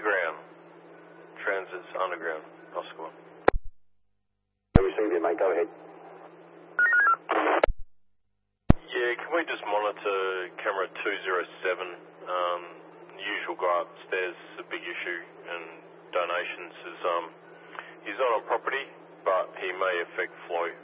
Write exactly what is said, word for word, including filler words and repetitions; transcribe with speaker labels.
Speaker 1: underground. Transit's underground. Oscar one.
Speaker 2: I received it, mate. Go ahead.
Speaker 1: Yeah, can we just monitor camera two oh seven? Um, the usual guy upstairs is a big issue, and donations is, um, he's not on property, but he may affect flow.